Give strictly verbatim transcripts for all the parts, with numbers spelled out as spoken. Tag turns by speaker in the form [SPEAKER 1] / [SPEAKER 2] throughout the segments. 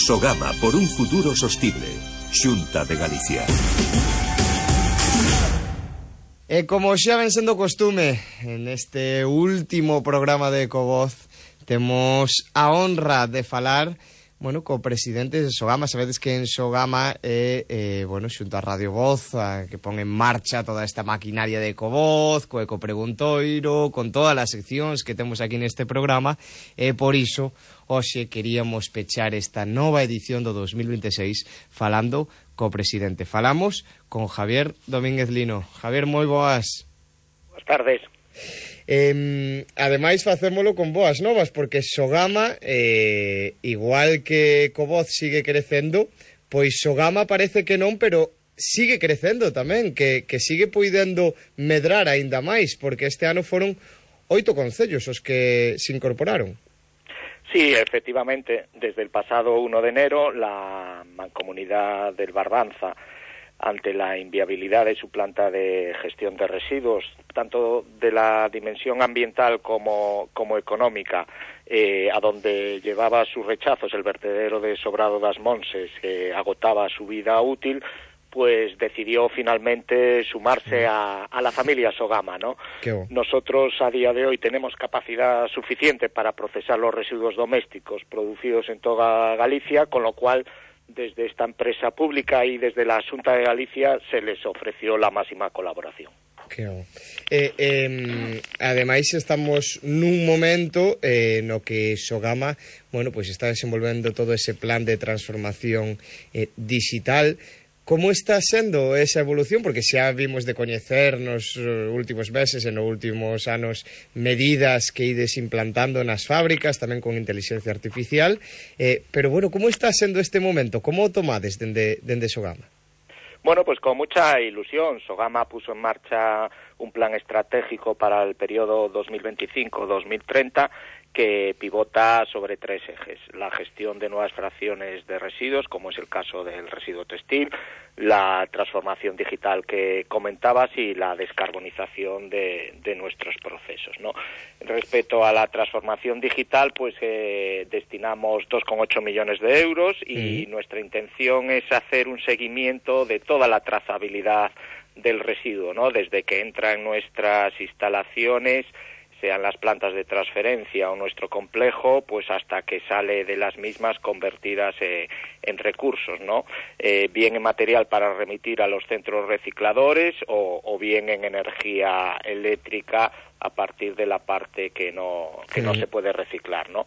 [SPEAKER 1] Sogama, por un futuro sostible. Xunta de Galicia.
[SPEAKER 2] E como xa ven sendo costume, en este último programa de Ecovoz temos a honra de falar, bueno, co presidente de Sogama. Sabedes que en Sogama é, eh, bueno, xunto a Radio Voz, a, que pon en marcha toda esta maquinaria de Ecovoz, co Ecopreguntoiro, con todas as seccións que temos aquí neste programa, e por iso hoxe queríamos pechar esta nova edición do dos mil veintiséis falando co presidente. Falamos con Javier Domínguez Lino. Javier, moi boas.
[SPEAKER 3] Boas tardes.
[SPEAKER 2] Eh, ademais facémolo con boas novas, porque Sogama, eh, igual que Ecovoz sigue crecendo, pois Sogama parece que non, pero sigue crecendo tamén, que, que sigue poidendo medrar aínda máis, porque este ano foron oito concellos os que se incorporaron.
[SPEAKER 3] Sí, efectivamente, desde el pasado uno de enero, la Mancomunidad del Barbanza, ante la inviabilidad de su planta de gestión de residuos, tanto de la dimensión ambiental como, como económica, eh, a donde llevaba sus rechazos el vertedero de Sobrado das Monses, que agotaba su vida útil, pues decidió finalmente sumarse a, a la familia Sogama, ¿no?
[SPEAKER 2] Bueno.
[SPEAKER 3] Nosotros a día de hoy tenemos capacidad suficiente para procesar los residuos domésticos producidos en toda Galicia, con lo cual desde esta empresa pública y desde la Xunta de Galicia se les ofreció la máxima colaboración.
[SPEAKER 2] Claro. Eh, eh, ademais estamos nun momento eh, no que Sogama, bueno, pues está desenvolvendo todo ese plan de transformación eh, digital. Como está sendo esa evolución? Porque xa vimos de coñecer nos últimos meses e nos últimos anos medidas que ides implantando nas fábricas, tamén con inteligencia artificial, eh, pero bueno, como está sendo este momento? Como o tomades dende, dende Sogama?
[SPEAKER 3] Bueno, pues con mucha ilusión. Sogama puso en marcha un plan estratégico para el periodo dos mil veinticinco dos mil treinta que pivota sobre tres ejes: la gestión de nuevas fracciones de residuos, como es el caso del residuo textil, la transformación digital que comentabas y la descarbonización de, de nuestros procesos, ¿no? Respecto a la transformación digital, pues eh, destinamos dos coma ocho millones de euros y mm. nuestra intención es hacer un seguimiento de toda la trazabilidad del residuo, ¿no? Desde que entra en nuestras instalaciones, sean las plantas de transferencia o nuestro complejo, pues hasta que sale de las mismas convertidas eh, en recursos, ¿no? Eh, bien en material para remitir a los centros recicladores o, o bien en energía eléctrica a partir de la parte que no que sí. no se puede reciclar, ¿no?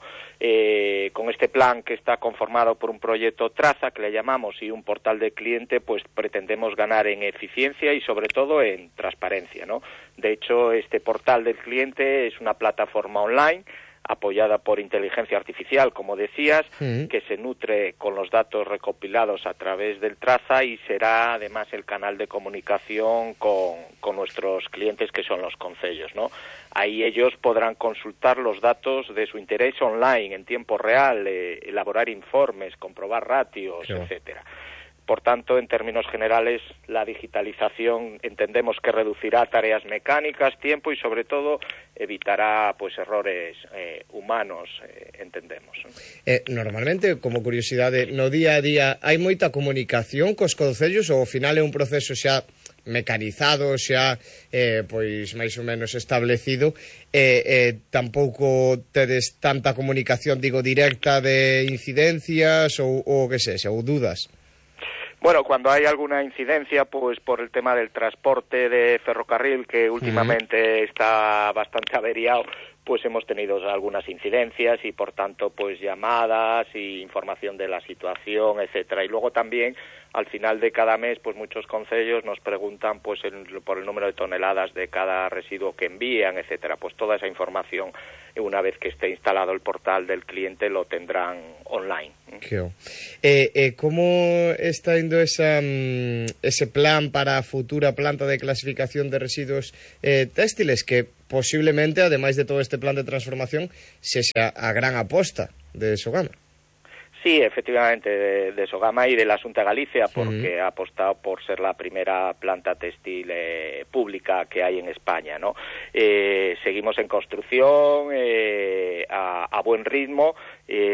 [SPEAKER 3] Eh, con este plan, que está conformado por un proyecto Traza, que le llamamos, y un portal de cliente, pues pretendemos ganar en eficiencia y sobre todo en transparencia, ¿no? De hecho, este portal del cliente es una plataforma online apoyada por inteligencia artificial, como decías, sí. que se nutre con los datos recopilados a través del Traza y será además el canal de comunicación con, con nuestros clientes, que son los concellos, ¿no? Ahí ellos podrán consultar los datos de su interés online en tiempo real, eh, elaborar informes, comprobar ratios, sí. etcétera. Por tanto, en términos generales, la digitalización entendemos que reducirá tareas mecánicas, tiempo y, sobre todo, evitará pues errores eh, humanos, eh, entendemos.
[SPEAKER 2] Eh, normalmente, como curiosidade, no día a día hai moita comunicación cos concellos ou ao final é un proceso xa mecanizado, xa eh, pois máis ou menos establecido, e eh, eh, tampouco tedes tanta comunicación, digo, directa de incidencias ou, ou que sexa, ou dudas?
[SPEAKER 3] Bueno, cuando hay alguna incidencia, pues por el tema del transporte de ferrocarril, que últimamente uh-huh. está bastante averiado, pues hemos tenido algunas incidencias y, por tanto, pues llamadas y información de la situación, etcétera. Y luego también, al final de cada mes, pues muchos concellos nos preguntan pues el, por el número de toneladas de cada residuo que envían, etcétera. Pues toda esa información, una vez que esté instalado el portal del cliente, lo tendrán online.
[SPEAKER 2] Claro. Eh, eh, ¿Cómo está indo esa, um, ese plan para a futura planta de clasificación de residuos eh, textiles, que posiblemente, ademais de todo este plan de transformación, sexa a gran aposta de Sogama?
[SPEAKER 3] Sí, efectivamente, de, de Sogama y de la Xunta de Galicia, porque uh-huh. ha apostado por ser la primera planta textil eh, pública que hay en España, ¿no? Eh, seguimos en construcción, eh, a, a buen ritmo, eh,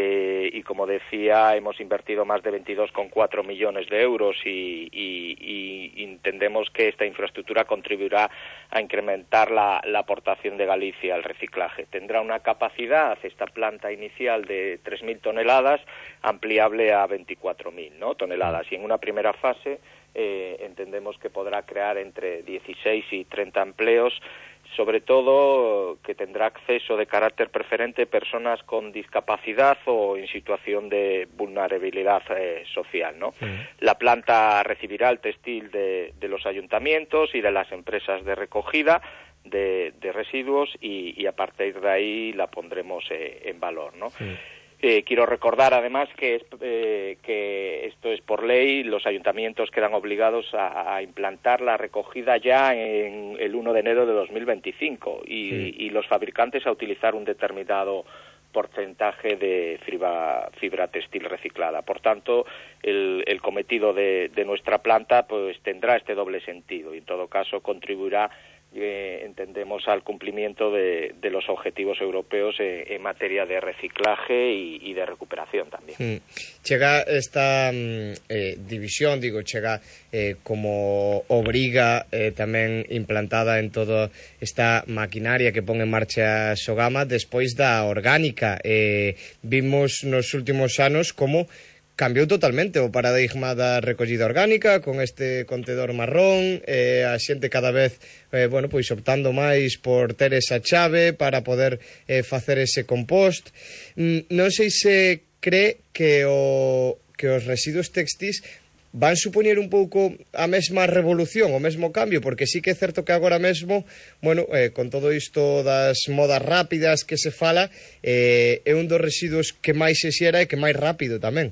[SPEAKER 3] eh, y como decía, hemos invertido más de veintidós coma cuatro millones de euros y, y, y entendemos que esta infraestructura contribuirá a incrementar la, la aportación de Galicia al reciclaje. Tendrá una capacidad, esta planta inicial, de tres mil toneladas, ampliable a veinticuatro mil, ¿no?, toneladas, y en una primera fase eh, entendemos que podrá crear entre dieciséis y treinta empleos, sobre todo que tendrá acceso de carácter preferente personas con discapacidad o en situación de vulnerabilidad eh, social, ¿no? Sí. La planta recibirá el textil de, de los ayuntamientos y de las empresas de recogida de, de residuos y, y a partir de ahí la pondremos eh, en valor, ¿no? Sí. Eh, quiero recordar además que, es, eh, que esto es por ley, los ayuntamientos quedan obligados a, a implantar la recogida ya en el uno de enero de dos mil veinticinco y, sí. y los fabricantes a utilizar un determinado porcentaje de fibra, fibra textil reciclada. Por tanto, el, el cometido de, de nuestra planta pues tendrá este doble sentido y en todo caso contribuirá Eh, entendemos al cumplimiento de, de los objetivos europeos eh, en materia de reciclaje y, y de recuperación también.
[SPEAKER 2] Mm. Chega esta eh, división, digo, chega eh, como obriga eh, tamén implantada en toda esta maquinaria que pon en marcha Sogama despois da orgánica. Eh, vimos nos últimos anos como cambiou totalmente o paradigma da recollida orgánica con este contedor marrón, eh, a xente cada vez eh, bueno, pois optando máis por ter esa chave para poder eh, facer ese compost. Mm, non sei se cree que o que os residuos textis van supoñer un pouco a mesma revolución, o mesmo cambio, porque sí que é certo que agora mesmo, bueno, eh, con todo isto das modas rápidas que se fala, eh, é un dos residuos que máis se xera e que máis rápido tamén.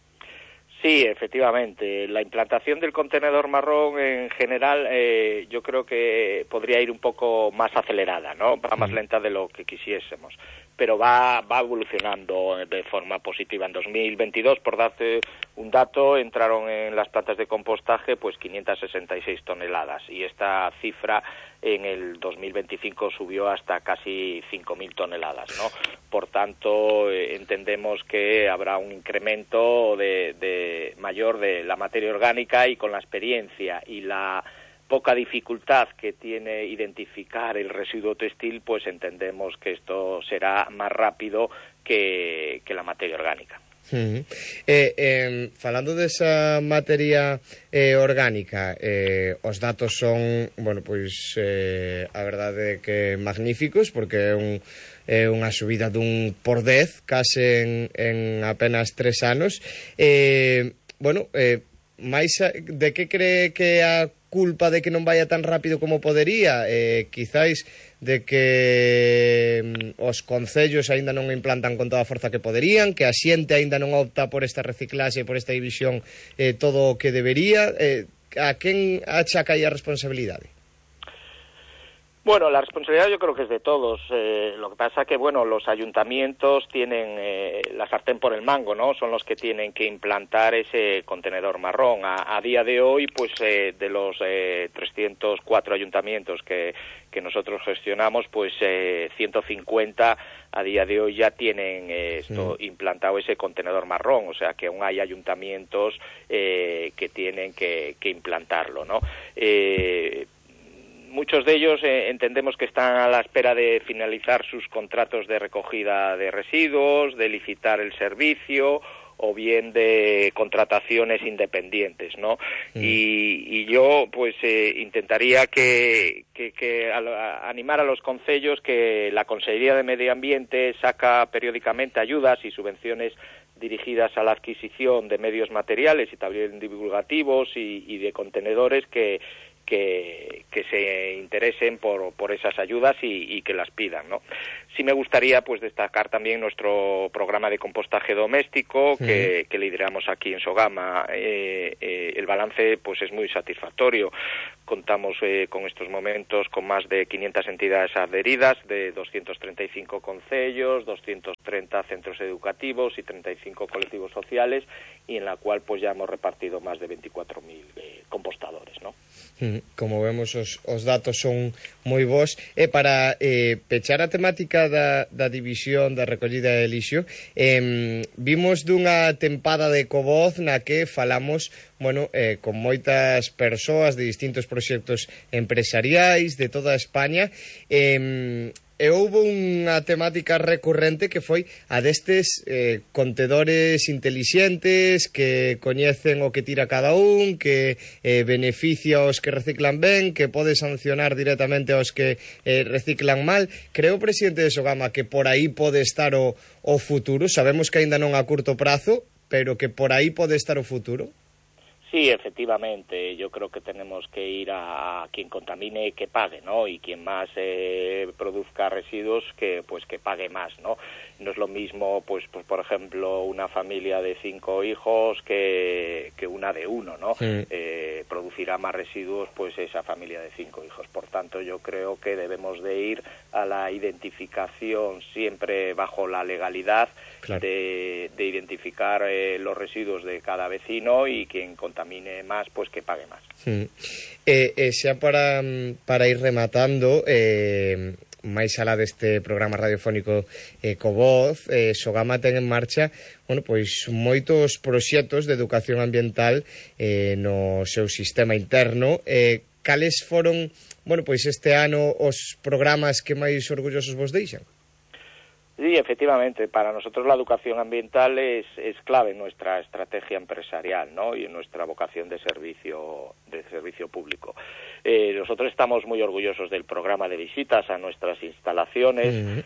[SPEAKER 3] Sí, efectivamente. La implantación del contenedor marrón en general eh, yo creo que podría ir un poco más acelerada, ¿no? Va más lenta de lo que quisiésemos, pero va, va evolucionando de forma positiva. En dos mil veintidós, por darte un dato, entraron en las plantas de compostaje pues quinientas sesenta y seis toneladas y esta cifra en el dos mil veinticinco subió hasta casi cinco mil toneladas, ¿no? Por tanto, eh, entendemos que habrá un incremento de, de mayor de la materia orgánica y con la experiencia y la poca dificultad que tiene identificar el residuo textil, pues entendemos que esto será más rápido que, que la materia orgánica.
[SPEAKER 2] Uh-huh. eh, eh, falando desa materia eh, orgánica, eh, os datos son, bueno, pois eh, a verdade que magníficos, porque é un é unha subida dun por dez case en, en apenas tres anos. Eh, bueno, eh, máis a, de que cree que a culpa de que non vaya tan rápido como podería? Eh, quizáis de que mm, os concellos aínda non implantan con toda a forza que poderían, que a xente aínda non opta por esta reciclaxe, por esta división eh, todo o que debería. Eh, a quen achaca aí a responsabilidade?
[SPEAKER 3] Bueno, la responsabilidad yo creo que es de todos. Eh, lo que pasa que, bueno, los ayuntamientos tienen eh, la sartén por el mango, ¿no? Son los que tienen que implantar ese contenedor marrón. A, a día de hoy, pues, eh, de los eh, trescientos cuatro ayuntamientos que, que nosotros gestionamos, pues, eh, ciento cincuenta a día de hoy ya tienen eh, esto, mm. implantado ese contenedor marrón. O sea, que aún hay ayuntamientos eh, que tienen que, que implantarlo, ¿no? Eh, Muchos de ellos eh, entendemos que están a la espera de finalizar sus contratos de recogida de residuos, de licitar el servicio o bien de contrataciones independientes, ¿no? Mm. Y, y yo, pues, eh, intentaría que, que, que a, a animar a los concellos que la Consejería de Medio Ambiente saca periódicamente ayudas y subvenciones dirigidas a la adquisición de medios materiales y también divulgativos y, y de contenedores que Que, que se interesen por, por esas ayudas y, y que las pidan, ¿no? Sí me gustaría pues destacar también nuestro programa de compostaje doméstico sí. que, que lideramos aquí en Sogama. Eh, eh, el balance pues es muy satisfactorio. Contamos eh, con estos momentos con más de quinientas entidades adheridas, de doscientos treinta y cinco concellos, doscientos treinta centros educativos y treinta y cinco colectivos sociales, y en la cual pues ya hemos repartido más de veinticuatro mil eh, compostadores, ¿no?
[SPEAKER 2] Como vemos, os, os datos son moi bons. E para eh, pechar a temática da, da división da recollida de lixo, eh, vimos dunha tempada de Ecovoz na que falamos, bueno, eh, con moitas persoas de distintos proxectos empresariais de toda España, eh, e houve unha temática recurrente que foi a destes eh, contedores intelixentes que coñecen o que tira cada un, que eh, beneficia aos que reciclan ben, que pode sancionar directamente aos que eh, reciclan mal. Creo, presidente de Sogama, que por aí pode estar o, o futuro. Sabemos que aínda non a curto prazo, pero que por aí pode estar o futuro.
[SPEAKER 3] Sí, efectivamente, yo creo que tenemos que ir a quien contamine que pague, ¿no? Y quien más eh, produzca residuos que pues que pague más, ¿no? No es lo mismo, pues, pues por ejemplo, una familia de cinco hijos que, que una de uno, ¿no? Sí. Eh, producirá más residuos pues esa familia de cinco hijos. Por tanto, yo creo que debemos de ir a la identificación siempre bajo la legalidad, claro, de, de identificar eh, los residuos de cada vecino, y quien contamine más, pues que pague más.
[SPEAKER 2] Sí. Eh, eh, xa para, para ir rematando, eh, máis alá deste programa radiofónico Ecovoz, eh, Sogama ten en marcha, bueno, pois moitos proxectos de educación ambiental eh, no seu sistema interno. Eh, cales foron, bueno, pois este ano os programas que máis orgullosos vos deixan?
[SPEAKER 3] Sí, efectivamente, para nosotros la educación ambiental es, es clave en nuestra estrategia empresarial, ¿no? Y en nuestra vocación de servicio, de servicio público. Eh, nosotros estamos muy orgullosos del programa de visitas a nuestras instalaciones. Uh-huh.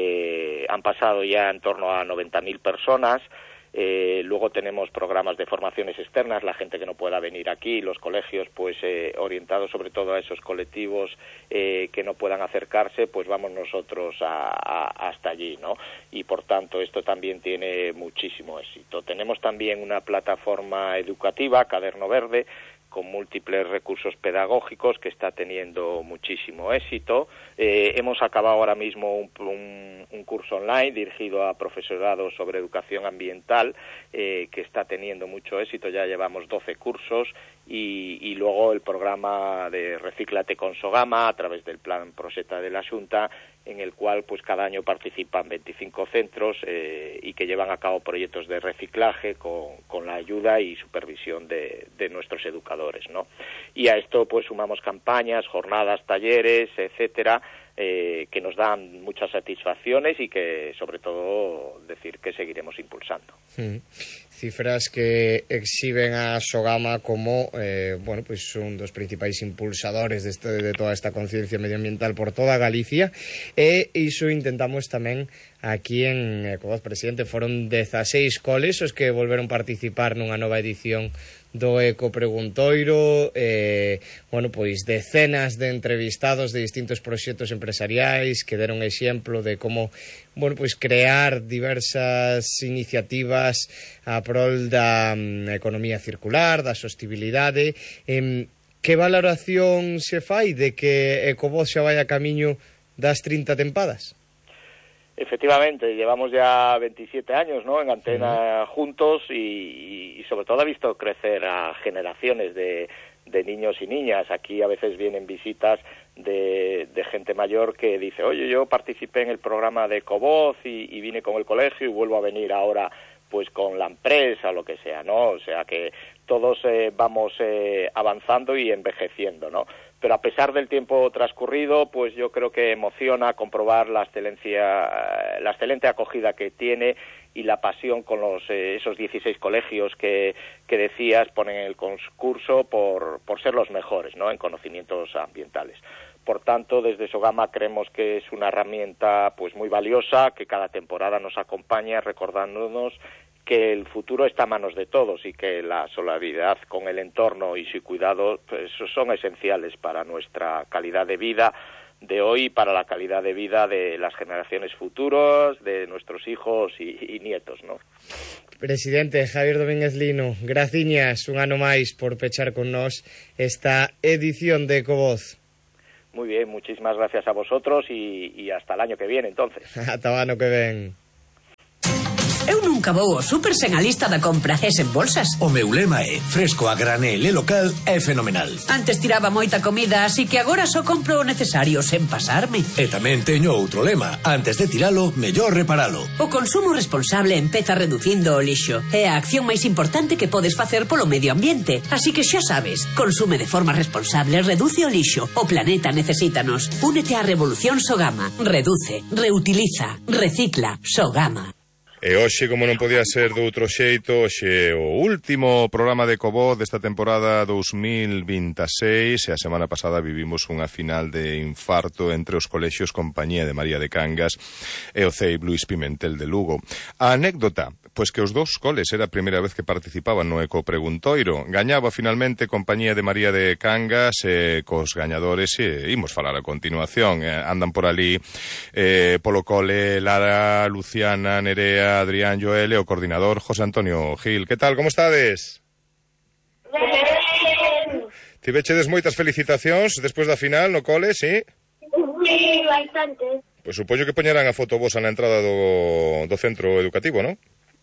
[SPEAKER 3] Eh, han pasado ya en torno a noventa mil personas. Eh, luego tenemos programas de formaciones externas, la gente que no pueda venir aquí, los colegios pues eh, orientados sobre todo a esos colectivos eh, que no puedan acercarse, pues vamos nosotros a, a, hasta allí, ¿no? Y por tanto esto también tiene muchísimo éxito. Tenemos también una plataforma educativa, Caderno Verde, con múltiples recursos pedagógicos, que está teniendo muchísimo éxito. Eh, hemos acabado ahora mismo un, un, un curso online dirigido a profesorado sobre educación ambiental, eh, que está teniendo mucho éxito. Ya llevamos doce cursos, y, y luego el programa de Recíclate con Sogama, a través del plan Proseta de la Xunta, en el cual pues cada año participan veinticinco centros eh, y que llevan a cabo proyectos de reciclaje con, con la ayuda y supervisión de, de nuestros educadores, ¿no? Y a esto pues sumamos campañas, jornadas, talleres, etcétera, eh, que nos dan muchas satisfacciones, y que sobre todo decir que seguiremos impulsando.
[SPEAKER 2] Mm. Cifras que exhiben a Sogama como eh, bueno, pues un dos principais impulsadores de, este, de toda esta conciencia medioambiental por toda Galicia, e iso intentamos tamén aquí en Ecovoz, presidente. Foron dezaseis coles os que volveron participar nunha nova edición do Eco Preguntoiro, eh, bueno, pois decenas de entrevistados de distintos proxectos empresariais que deron exemplo de como, bueno, pois crear diversas iniciativas a prol da um, economía circular, da sostibilidade. Eh, que valoración se fai de que Ecovoz xa vai a camiño das trinta tempadas?
[SPEAKER 3] Efectivamente, llevamos ya veintisiete años, ¿no?, en Antena, uh-huh, juntos, y, y sobre todo ha visto crecer a generaciones de, de niños y niñas. Aquí a veces vienen visitas de, de gente mayor que dice, oye, yo participé en el programa de Ecovoz y, y vine con el colegio y vuelvo a venir ahora pues con la empresa o lo que sea, ¿no? O sea que todos eh, vamos eh, avanzando y envejeciendo, ¿no? Pero a pesar del tiempo transcurrido, pues yo creo que emociona comprobar la excelencia, la excelente acogida que tiene, y la pasión con los eh, esos dieciséis colegios que, que decías ponen en el concurso por, por ser los mejores, ¿no?, en conocimientos ambientales. Por tanto, desde Sogama creemos que es una herramienta pues muy valiosa, que cada temporada nos acompaña recordándonos que el futuro está a manos de todos, y que la solidaridad con el entorno y su cuidado pues, son esenciales para nuestra calidad de vida de hoy y para la calidad de vida de las generaciones futuras, de nuestros hijos y, y nietos, ¿no?
[SPEAKER 2] Presidente Javier Domínguez Lino, graciñas un ano máis por pechar con nós esta edición de Ecovoz.
[SPEAKER 3] Muy bien, muchísimas gracias a vosotros y, y hasta el año que viene, entonces.
[SPEAKER 2] Ata o ano que ven.
[SPEAKER 4] Eu nunca vou ao super sen a lista da compra e sen bolsas.
[SPEAKER 5] O meu lema é fresco a granel e local é fenomenal.
[SPEAKER 4] Antes tiraba moita comida, así que agora só compro o necesario sen pasarme.
[SPEAKER 5] E tamén teño outro lema. Antes de tiralo, mellor reparalo.
[SPEAKER 4] O consumo responsable empeza reducindo o lixo. É a acción máis importante que podes facer polo medio ambiente. Así que xa sabes, consume de forma responsable, reduce o lixo. O planeta necesítanos. Únete á revolución Sogama. Reduce, reutiliza, recicla. Sogama.
[SPEAKER 6] E hoxe, como non podía ser de outro xeito, hoxe o último programa de Ecovoz desta temporada dos mil veintiséis, e a semana pasada vivimos unha final de infarto entre os colexios Compañía de María de Cangas e o C E I B Luís Pimentel de Lugo. A anécdota, pois que os dous coles era a primeira vez que participaban no Eco Preguntoiro. Gañaba finalmente Compañía de María de Cangas e cos gañadores e imos falar a continuación. Eh, andan por ali eh, polo cole Lara, Luciana, Nerea, Adrián, Joel e o coordinador José Antonio Gil. Que tal, como estades?
[SPEAKER 7] Ben.
[SPEAKER 6] Tivechedes moitas felicitacións despois da final no cole, sí?
[SPEAKER 7] Sí, bastante.
[SPEAKER 6] Pois supoño que poñerán a foto vosa na entrada do, do centro educativo, non?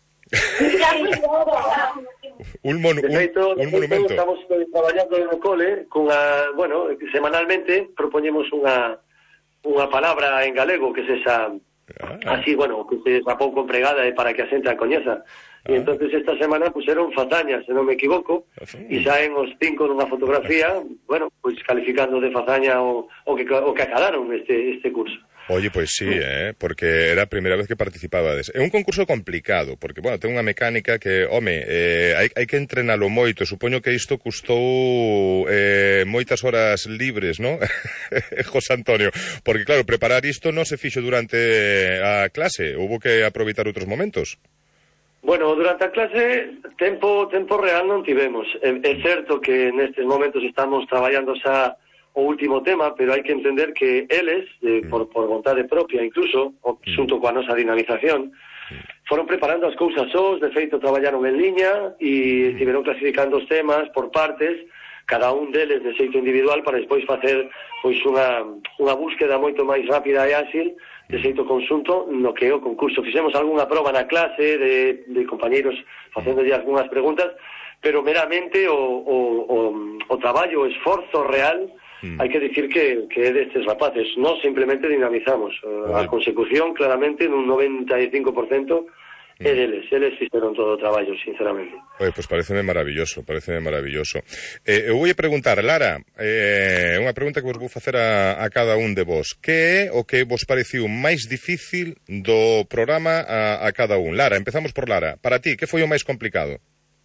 [SPEAKER 6] un, mon, un,
[SPEAKER 8] feito,
[SPEAKER 6] un monumento.
[SPEAKER 8] Estamos traballando no cole cunha, bueno, semanalmente propoñemos unha unha palabra en galego que se esa ah. así, bueno, que se esa pouco empregada e para que a xente a coñeza. E ah. entonces esta semana puseron fazañas, se non me equivoco, e saen os cinco nunha fotografía, bueno, pois pues, calificando de fazaña o, o que o que acadaron este este curso.
[SPEAKER 6] Oye, pois sí, eh, porque era a primeira vez que participabades. É un concurso complicado, porque, bueno, ten unha mecánica que, home, eh, hai, hai que entrenalo moito. Supoño que isto custou eh, moitas horas libres, non? José Antonio, porque, claro, preparar isto non se fixo durante a clase, houbo que aproveitar outros momentos.
[SPEAKER 8] Bueno, durante a clase, tempo tempo real non tivemos. É, é certo que nestes momentos estamos traballando xa o último tema, pero hai que entender que eles, eh, por, por vontade propia, incluso, xunto coa nosa dinamización, foron preparando as cousas sós, de feito traballaron en liña e estiveron clasificando os temas por partes, cada un deles de xeito individual para despois facer pois unha, unha búsqueda moito máis rápida e áxil de xeito conxunto no que é o concurso. Fixemos algunha proba na clase de, de compañeiros facéndolle algunhas preguntas, pero meramente o, o, o, o traballo, o esforzo real Mm. hai que dicir que, que é destes rapaces. Nós simplemente dinamizamos uh, a consecución claramente nun noventa e cinco por cento mm. é deles, eles fixeron todo o traballo, sinceramente.
[SPEAKER 6] Oye, pois pues pareceme maravilloso, pareceme maravilloso. Eh, eu vou preguntar, Lara, eh, unha pregunta que vos vou facer a, a cada un de vos. Que é o que vos pareciu máis difícil do programa a, a cada un? Lara, empezamos por Lara. Para ti, que foi o máis complicado?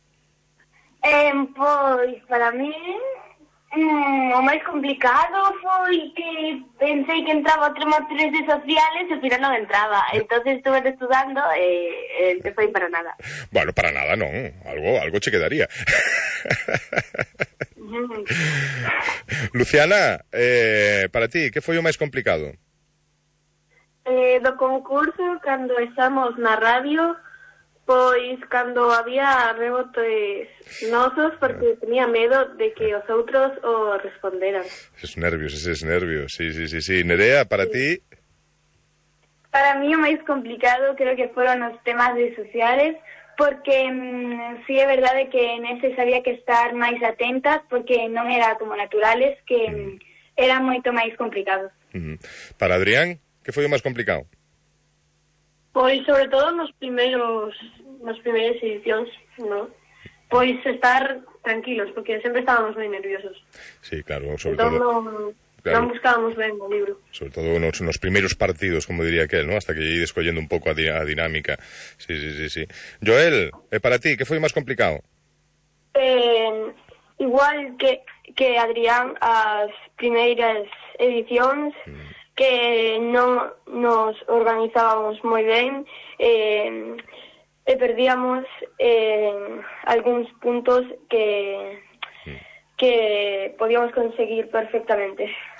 [SPEAKER 7] Eh, pois, para mí... Mm, o máis complicado foi que pensei que entraba o tema tres de sociales e ao final non entraba, entonces estuve estudando e eh, non foi para nada.
[SPEAKER 6] Bueno, para nada non, algo algo che quedaría. Mm. Luciana, eh, para ti, que foi o máis complicado?
[SPEAKER 9] Eh, do concurso, cando estamos na radio, pois cando había rebotes nosos, porque tenía medo de que os outros o responderan.
[SPEAKER 6] Eses nervios, eses nervios, sí, sí, sí, sí. Nerea, para ti?
[SPEAKER 9] Para mí o máis complicado creo que foron os temas de sociales, porque mmm, sí é verdade que neses había que estar máis atentas, porque non era como naturales, que mm. eran moito máis complicados.
[SPEAKER 6] Mm. Para Adrián, que foi o máis complicado?
[SPEAKER 9] Pois sobre todo nos primeiros nas primeiras edicións, ¿no? Pois estar tranquilos, porque sempre estábamos moi nerviosos.
[SPEAKER 6] Sí, claro, sobre
[SPEAKER 9] entón,
[SPEAKER 6] todo...
[SPEAKER 9] Non, claro, non buscábamos ben o libro.
[SPEAKER 6] Sobre todo nos, nos primeiros partidos, como diría aquel, ¿no? Hasta que lle ides collendo un pouco a, di a dinámica. Sí, sí, sí, sí. Joel, eh, para ti, que foi máis complicado?
[SPEAKER 9] Eh, igual que, que Adrián, as primeiras edicións... Mm. que non nos organizábamos moi ben eh, e perdíamos eh, algúns puntos que que podíamos conseguir perfectamente.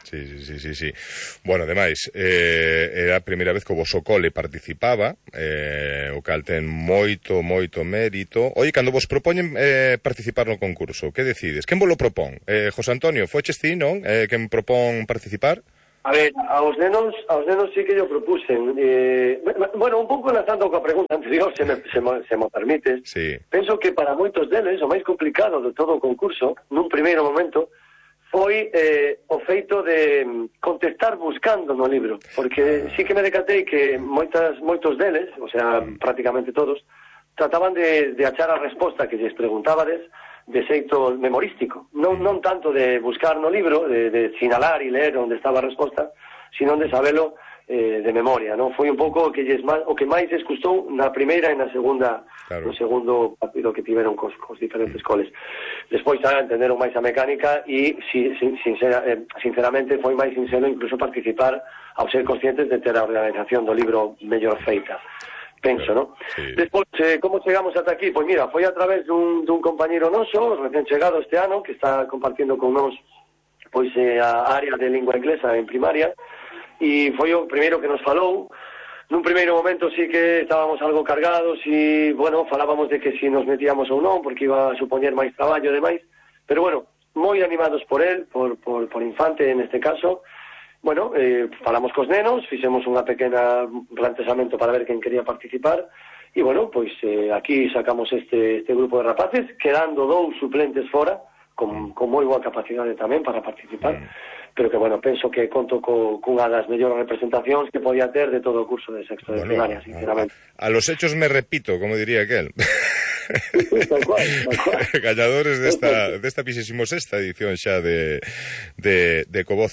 [SPEAKER 6] Sí, sí, sí, sí, sí. Bueno, ademais, eh, era a primeira vez que o voso cole participaba, eh, o cal ten moito, moito mérito. Oi, cando vos propoñen eh, participar no concurso, que decides? Quen vos lo propón? Eh, José Antonio, foches ti, non? Eh, quen propón participar?
[SPEAKER 8] A ver, aos nenos, aos nenos sí que yo propusen. Eh, bueno, un pouco enlazando coa pregunta anterior, se me, se me, se me permites.
[SPEAKER 6] Sí.
[SPEAKER 8] Penso que para moitos deles o máis complicado de todo o concurso, nun primeiro momento, foi eh, o feito de contestar buscando no libro, porque sí que me decatei que moitas, moitos deles, o sea, prácticamente todos, trataban de, de achar a resposta que lles preguntábades de xeito memorístico, non, non tanto de buscar no libro, de, de sinalar e ler onde estaba a resposta, sino de sabelo eh, de memoria, non? Foi un pouco o que, lles, o que máis les custou na primeira e na segunda, claro. No segundo partido que tiveron cos, cos diferentes coles. Despois xa entenderon máis a mecánica e si, si, sincera, eh, sinceramente foi máis sincero incluso participar ao ser conscientes de ter a organización do libro mellor feita. Penso, ¿no? Sí. Despois, eh, como chegamos ata aquí? Pois mira, foi a través dun, dun compañero noso, recén chegado este ano, que está compartindo con nós pois eh, a área de lingua inglesa en primaria, e foi o primeiro que nos falou. Nun primeiro momento sí que estábamos algo cargados e, bueno, falábamos de que si nos metíamos ou non, porque iba a supoñer máis traballo e demais, pero, bueno, moi animados por él, por, por, por Infante neste caso. Bueno, eh, falamos cos nenos, fixemos unha pequena planteamento para ver quen quería participar, e, bueno, pois eh, aquí sacamos este, este grupo de rapaces, quedando dous suplentes fora, con, con moi boa capacidade tamén para participar, pero que, bueno, penso que conto co, cunha das mellores representacións que podía ter de todo o curso de sexto de bueno, primaria, sinceramente.
[SPEAKER 6] A, a los hechos me repito, como diría aquel.
[SPEAKER 8] Tal cual, tal cual.
[SPEAKER 6] Galladores desta, desta vixésimo sexta edición xa de, de, de Covoz.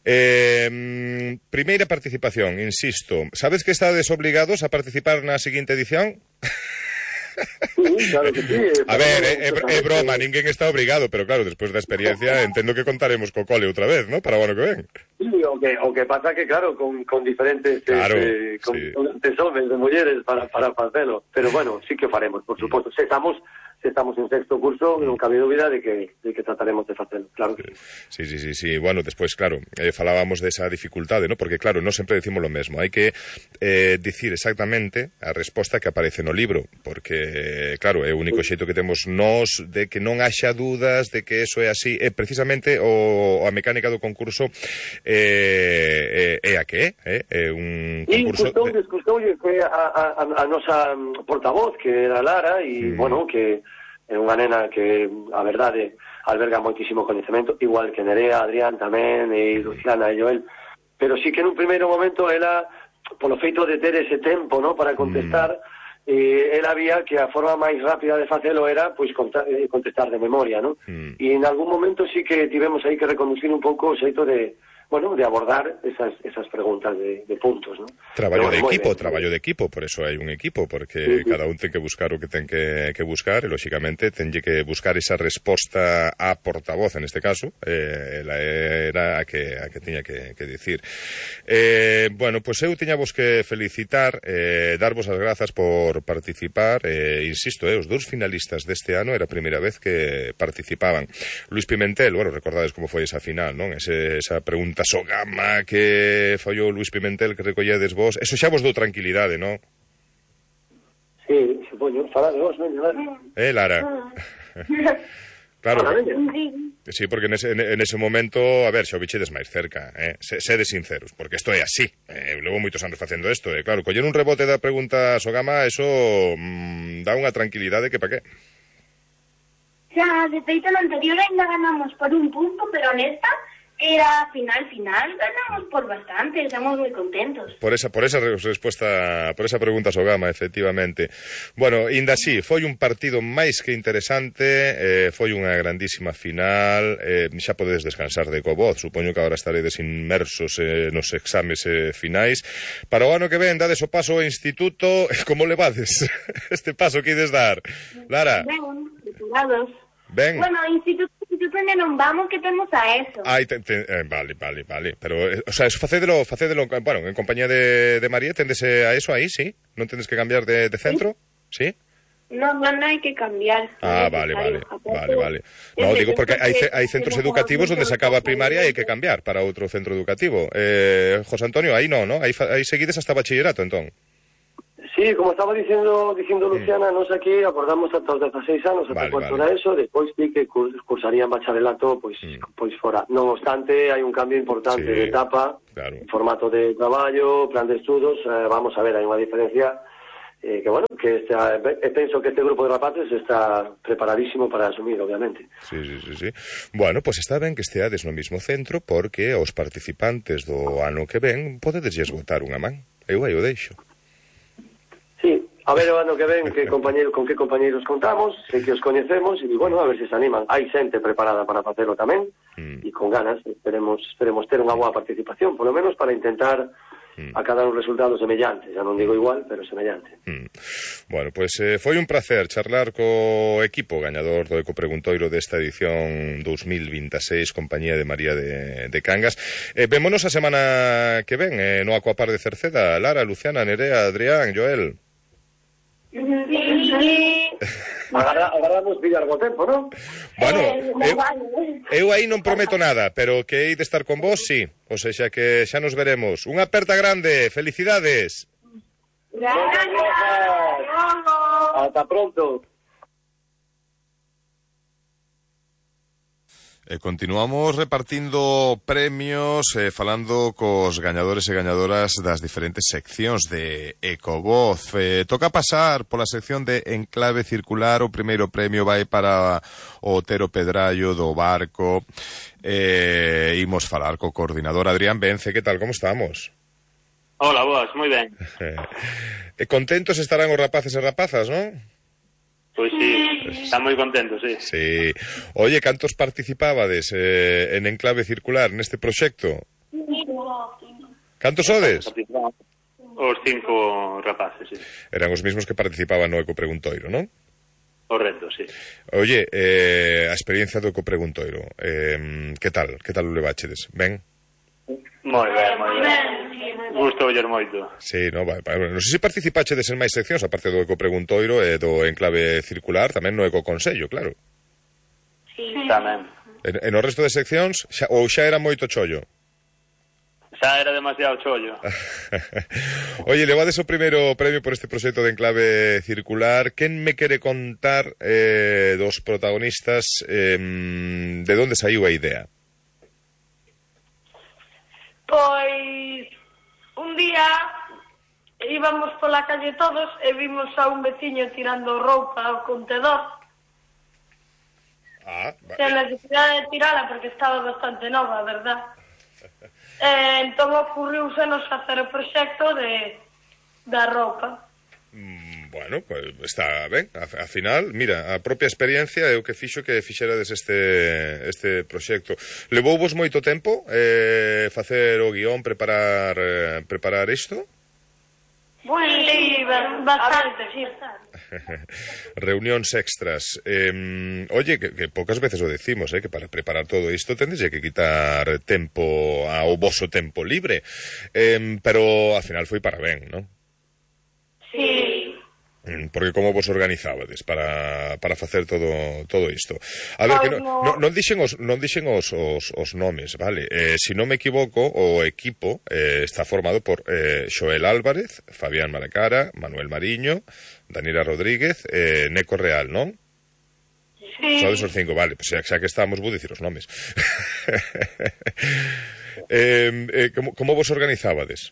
[SPEAKER 6] Eh, primeira participación, insisto, sabes que estades obligados a participar na seguinte edición?
[SPEAKER 8] Sí, claro que sí.
[SPEAKER 6] A ver, é, é, é broma, ninguén está obrigado, pero claro, despois da experiencia entendo que contaremos co cole outra vez, ¿no? Para o ano que ven.
[SPEAKER 8] Sí, o que, o que pasa que, claro, con, con diferentes
[SPEAKER 6] claro,
[SPEAKER 8] eh, con,
[SPEAKER 6] sí.
[SPEAKER 8] con de homes, de mulleres para, para facelo, pero bueno, sí que faremos, por suposto. Se estamos se estamos en sexto curso, non cabe dúbida de que, de que trataremos de facelo, claro que
[SPEAKER 6] sí. Sí, sí, sí, sí. Bueno, despois, claro, eh, falábamos desa dificultade, ¿no? Porque, claro, non sempre decimos lo mesmo. Hai que eh, dicir exactamente a resposta que aparece no libro, porque, claro, é o único xeito que temos nós de que non haxa dúdas de que eso é así. É precisamente o, a mecánica do concurso é, é, é a que é, é un concurso...
[SPEAKER 8] E custoulle, de... custoulle que a, a, a nosa portavoz, que era Lara, e, mm. bueno, que é unha nena que, a verdade, alberga moitísimo coñecemento, igual que Nerea, Adrián tamén, e Luciana e Joel, pero sí que nun primeiro momento ela, polo feito de ter ese tempo, ¿no?, para contestar, mm. eh, ela vía que a forma máis rápida de facelo era, pois, pues, contestar de memoria, ¿no? Mm. E en algún momento sí que tivemos aí que reconducir un pouco o xeito de, bueno, de abordar esas, esas preguntas de, de puntos, ¿no?
[SPEAKER 6] Traballo de equipo, traballo de equipo, por eso hai un equipo, porque sí, sí. Cada un ten que buscar o que ten que, que buscar, e, lóxicamente, tenlle que buscar esa resposta a portavoz, en este caso, eh, ela era a que, a que tiña que, que dicir. Eh, bueno, pois pues eu tiña vos que felicitar, eh, darvos as grazas por participar, eh, insisto, eh, os dous finalistas deste ano era a primeira vez que participaban. Luis Pimentel, bueno, recordades como foi esa final, non? Ese, esa pregunta Sogama que fallou Luis Pimentel, que recolledes vos, eso xa vos dou tranquilidade, non?
[SPEAKER 8] Sí, supoño, fala de vos, non?
[SPEAKER 6] Eh, Lara? Claro, sí, porque nese, en ese momento, a ver, xa o bichedes máis cerca, eh? Sede sinceros, porque isto é así, eh? Levo moitos anos facendo isto, eh? Claro, coller un rebote da pregunta Sogama, eso mmm, dá unha tranquilidade que pa qué?
[SPEAKER 7] Xa, de feito no anterior ainda ganamos por un punto, pero nesta era final, final, ganamos por bastante, estamos moi contentos.
[SPEAKER 6] Por esa, por esa respuesta, por esa pregunta Sogama, efectivamente. Bueno, inda así, foi un partido máis que interesante, eh, foi unha grandísima final, eh, xa podedes descansar de Covoz, supoño que agora estaredes inmersos eh, nos exames eh, finais. Para o ano que ven, dades o paso ao instituto, como levades este paso que ides dar? Lara?
[SPEAKER 7] Ben, titulados.
[SPEAKER 6] Ben.
[SPEAKER 7] Bueno, instituto Instituto non vamos, que temos a eso.
[SPEAKER 6] Ai, te, te, eh, vale, vale, vale. Pero, eh, o sea, eso facédelo, facédelo, bueno, en compañía de, de María, tendese a eso aí, sí? Non tendes que cambiar de, de centro? Sí?
[SPEAKER 9] No, no, no hai que cambiar.
[SPEAKER 6] Ah, vale, vale, vale, vale. No, digo porque hai, hai centros educativos onde se acaba a primaria e hai que cambiar para outro centro educativo. Eh, José Antonio, aí non, non? Aí, aí seguides hasta bachillerato, entón?
[SPEAKER 8] Sí, como estaba dicindo dicindo Luciana, mm. nos aquí acordamos ata os dezaseis anos, ata vale, cuanto vale. Era eso, despois di que cursarían bacharelato, pois mm. pois fora. Non obstante, hai un cambio importante sí, de etapa, claro. Formato de traballo, plan de estudos, eh, vamos a ver, hai unha diferencia eh, que, bueno, que está, eh, penso que este grupo de rapaces está preparadísimo para asumir, obviamente.
[SPEAKER 6] Sí, sí, sí, sí. Bueno, pois pues está ben que esteades no mismo centro, porque aos participantes do ano que ven podedesles botar unha man. Eu aí o deixo.
[SPEAKER 8] Sí, a ver o ano que ven que compañeiro, con que compañeiros contamos, sei que os coñecemos, e, bueno, a ver se se animan. Hai xente preparada para facelo tamén, mm. e con ganas, esperemos, esperemos ter unha boa participación, polo menos para intentar acadar un resultado semellante, xa non digo igual, pero semellante.
[SPEAKER 6] Mm. Bueno, pois pues, eh, foi un placer charlar co equipo gañador do Ecopreguntoiro desta edición dos mil veintiséis, compañía de María de, de Cangas. Eh, vémonos a semana que ven, eh, no Aquapar de Cerceda. Lara, Luciana, Nerea, Adrián, Joel.
[SPEAKER 8] Agarra, agarramos pillar bo tempo, non?
[SPEAKER 6] Bueno, eu, eu aí non prometo nada, pero que hei de estar con vos, sí. O seja que xa nos veremos. Unha aperta grande, felicidades.
[SPEAKER 8] Gracias. Hasta pronto.
[SPEAKER 6] E continuamos repartindo premios, eh, falando cos gañadores e gañadoras das diferentes seccións de Ecovoz. Eh, toca pasar pola sección de Enclave Circular. O primeiro premio vai para o Otero Pedrallo do Barco. Eh, imos falar co coordinador Adrián Vence. Que tal, como estamos?
[SPEAKER 10] Hola, boas, moi ben.
[SPEAKER 6] E contentos estarán os rapaces e rapazas, non?
[SPEAKER 10] Pois sí, están moi contentos, sí.
[SPEAKER 6] Sí. Oye, cantos participábades eh, en Enclave Circular neste proxecto? Cantos sodes?
[SPEAKER 10] Os cinco rapaces, sí.
[SPEAKER 6] Eran os mesmos que participaban no Ecopreguntoiro, non?
[SPEAKER 10] Correcto, sí.
[SPEAKER 6] Oye, eh, a experiencia do Ecopreguntoiro, eh, que tal? Que tal o levachedes? Ben?
[SPEAKER 10] Moi ben, moi ben. Gusto oller moito.
[SPEAKER 6] Sí, no, vai, vai. Non sei se participachedes en máis seccións, aparte do Ecopreguntoiro e do Enclave Circular, tamén no Ecoconsello, claro.
[SPEAKER 10] Sí. Tamén.
[SPEAKER 6] En, en o resto de seccións, xa, ou xa era moito chollo?
[SPEAKER 10] Xa era demasiado chollo.
[SPEAKER 6] Oye, levades o primeiro premio por este proxecto de Enclave Circular. Quen me quere contar eh, dos protagonistas eh, de onde saiu a idea?
[SPEAKER 11] Pois un día íbamos pola calle todos e vimos a un veciño tirando roupa ao contedor.
[SPEAKER 6] Ah, vale.
[SPEAKER 11] Sen necesidade de tirala porque estaba bastante nova, verdad? E entón ocurriusenos facer o proxecto de da roupa.
[SPEAKER 6] Mm, bueno, pues está ben. A, a final, mira, a propia experiencia é o que fixo que fixerades este este proxecto. Levouvos moito tempo eh, facer o guión, preparar eh, preparar isto?
[SPEAKER 11] Bueno, sí, bastante, sí.
[SPEAKER 6] Reunións extras. Eh, oye, que, que pocas veces o decimos, eh, que para preparar todo isto tendes que quitar tempo ao voso tempo libre. Eh, pero ao final foi para ben, non?
[SPEAKER 11] Sí.
[SPEAKER 6] Porque como vos organizábades para, para facer todo todo isto? A ver, que non no, non dixen os non dixen os, os, os nomes, vale? Eh, se si non me equivoco, o equipo eh, está formado por eh, Xoel Álvarez, Fabián Malacara, Manuel Mariño, Daniela Rodríguez, eh, Neco Real, non?
[SPEAKER 11] Sí.
[SPEAKER 6] Sodes os cinco, vale, pues xa, xa que estamos, vou dicir os nomes. eh, eh, como, como vos organizábades?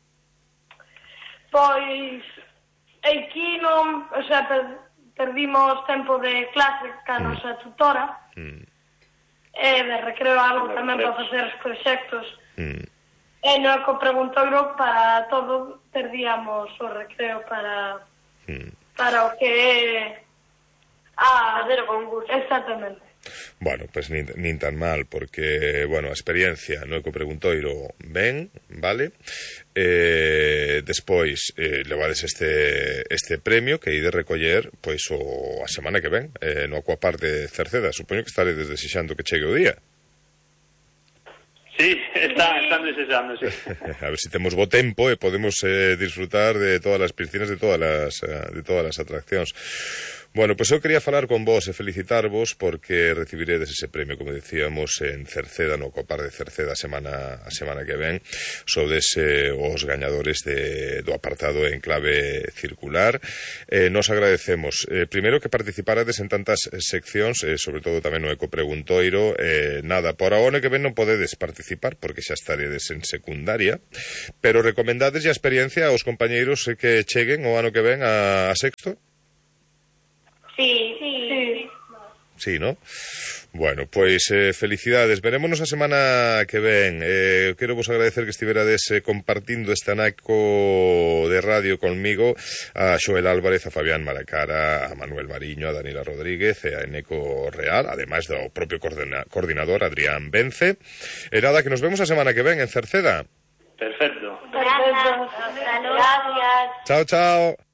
[SPEAKER 11] Pois aquí non, o sea, per, perdimos tempo de clase ca mm. nosa tutora mm. e de recreo algo tamén para facer os proxectos mm. e no Ecopreguntoiro para todo perdíamos o recreo para mm. para o que é a fazer o concurso. Exactamente.
[SPEAKER 6] Bueno, pues nin, nin tan mal, porque, bueno, a experiencia no Ecopreguntoiro ben, vale? Eh, despois eh, levades este este premio que ide recoller, pois, o, a semana que ven, eh, no Aquapar de Cerceda. Supoño que estaredes desexando que chegue o día.
[SPEAKER 10] Sí, está, están desexando, sí.
[SPEAKER 6] A ver si temos bo tempo e podemos eh, disfrutar de todas as piscinas, de todas as, de todas as atraccións. Bueno, pois pues eu quería falar con vos e felicitarvos porque recibiredes ese premio, como decíamos, en Cerceda, no Copar de Cerceda a semana, a semana que ven. Sodes eh, os gañadores de, do apartado en clave circular. Eh, nos agradecemos, eh, primeiro, que participarades en tantas seccións, eh, sobre todo tamén no Ecopreguntoiro. Eh, nada, por a ano que ven non podedes participar porque xa estaredes en secundaria, pero recomendades a experiencia aos compañeiros que cheguen o ano que ven a, a sexto?
[SPEAKER 7] Sí, sí.
[SPEAKER 6] Sí, ¿no? Bueno, pois eh, felicidades. Verémonos a semana que ven. Eh, quero vos agradecer que estiverades eh, compartindo este anaco de radio conmigo, a Xoel Álvarez, a Fabián Maracara, a Manuel Mariño, a Daniela Rodríguez e a Eneco Real, ademais do propio coordina coordinador Adrián Vence. E nada, que nos vemos a semana que ven en Cerceda.
[SPEAKER 10] Perfecto.
[SPEAKER 7] Gracias. Gracias.
[SPEAKER 6] Chao, chao.